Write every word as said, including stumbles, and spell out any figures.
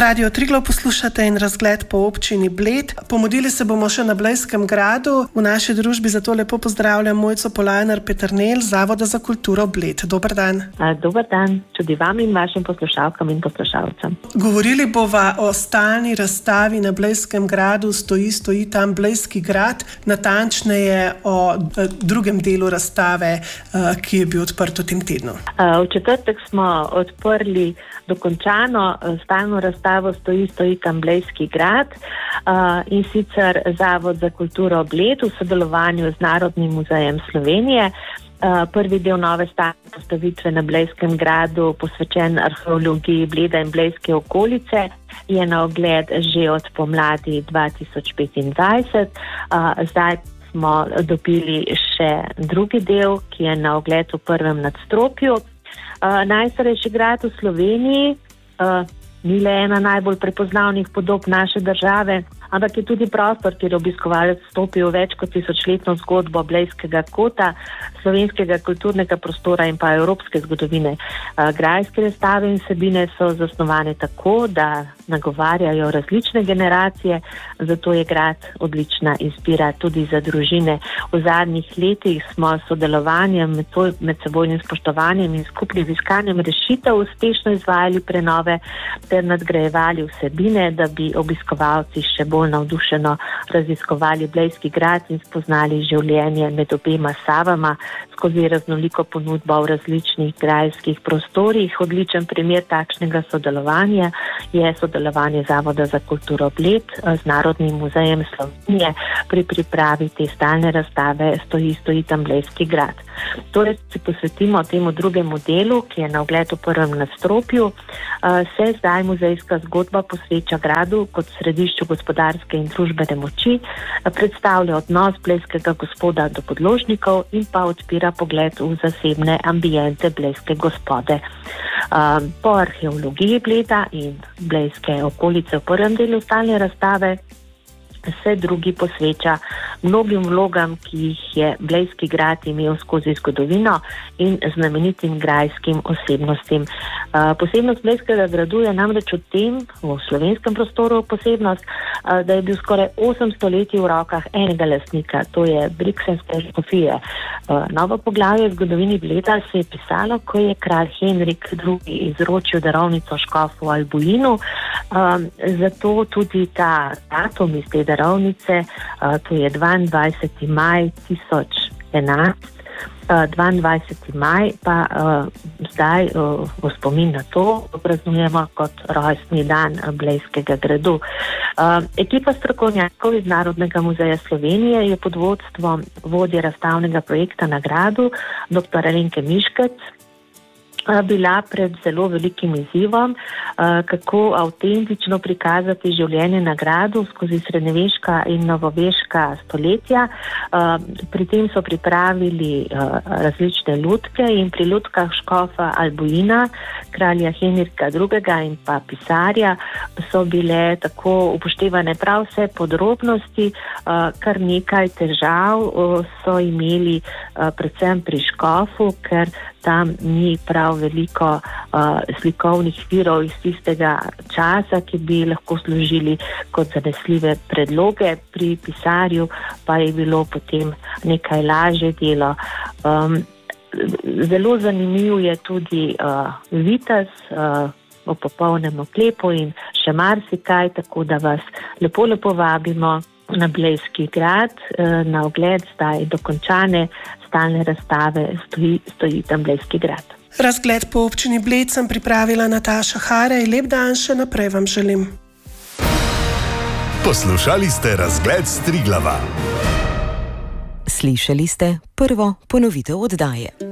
Radio Triglav poslušate in razgled po občini Bled. Pomodili se bomo še na Blejskem gradu. V naši družbi zato lepo pozdravljam Mojco Polajnar-Peternelj, Zavoda za kulturo Bled. Dober dan. Dober dan, tudi vam in vašim poslušalkam in poslušalcem. Govorili bova o stalni razstavi na Blejskem gradu Stoji, stoji tam Blejski grad, natančneje o drugem delu razstave, ki je bil odprt v tem tednu. V četrtek smo odprli dokončano stalno razstavo Stoji, stoji tam Blejski grad in sicer Zavod za kulturo Bled v sodelovanju z Narodnim muzejem Slovenije. Prvi del nove stalne postavitve na Blejskem gradu, posvečen arheologiji Bleda in Blejske okolice, je na ogled že od pomladi dva tisoč petindvajset. Zdaj smo dobili še drugi del, ki je na ogled v prvem nadstropju. Najstarejši grad v Sloveniji, ni le ena najbolj prepoznavnih podob naše države, ampak je tudi prostor, kjer obiskovalec vstopi v več kot tisočletno zgodbo Blejskega kota, slovenskega kulturnega prostora in pa evropske zgodovine. Grajske razstave in vsebine so zasnovane tako, da nagovarjajo različne generacije, zato je grad odlična izbira tudi za družine. V zadnjih letih smo s sodelovanjem, medsebojnim spoštovanjem in skupnim iskanjem rešitev uspešno izvajali prenove ter nadgrajevali vsebine, da bi obiskovalci še bolj navdušeno raziskovali Blejski grad in spoznali življenje med obema Savama skozi raznoliko ponudbo v različnih grajskih prostorih. Odličen primer takšnega sodelovanja je sodelovanje Zavoda za kulturo Bled z Narodnim muzejem Slovenije pri pripravi te stalne razstave Stoji, stoji tam Blejski grad. Torej se posvetimo temu drugemu delu, ki je na ogled v prvem nadstropju. Se zdaj muzejska zgodba posveča gradu kot središču gospodarske in družbene moči, predstavlja odnos blejskega gospoda do podložnikov in pa odpira pogled v zasebne ambiente blejske gospode. Po arheologiji Bleda in Blejske okolice v prvem delu stalne razstave se drugi posveča mnogim vlogam, ki jih je Blejski grad imel skozi zgodovino in znamenitim grajskim osebnostim. Posebnost Blejskega gradu je namreč v tem, v slovenskem prostoru posebnost, da je bil skoraj osem stoletij v rokah enega lastnika, to je Briksenske škofije. Novo poglavje v zgodovini Bleda se je pisalo, ko je kralj Henrik drugi izročil darovnico škofu Albuinu, zato tudi ta datum iz te darovnice, to je dvaindvajseti maj tisoč enajst, dvaindvajseti maj pa zdaj v spomin na to praznujemo kot rojstni dan Blejskega gradu. Ekipa strokovnjakov iz Narodnega muzeja Slovenije je pod vodstvom vodje razstavnega projekta na gradu, doktor Alenke Miškec, bila pred zelo velikim izzivom, kako avtentično prikazati življenje na gradu skozi srednjeveška in novoveška stoletja. Pri tem so pripravili različne lutke in pri lutkah škofa Albuina, kralja Henrika drugega in pa pisarja so bile tako upoštevane prav vse podrobnosti, kar nekaj težav so imeli predvsem pri škofu, ker tam ni prav veliko uh, slikovnih virov iz tistega časa, ki bi lahko služili kot zanesljive predloge. Pri pisarju pa je bilo potem nekaj lažje delo. Um, zelo zanimiv je tudi uh, vitez uh, v popolnem oklepu in še marsikaj, tako da vas lepo lepo vabimo na Blejski grad, na ogled zdaj dokončane stalne razstave Stoji, stoji tam Blejski grad. Razgled po občini Bled sem pripravila Nataša Harej. Lep dan še naprej vam želim. Poslušali ste razgled s Triglava. Slišali ste prvo ponovitev oddaje.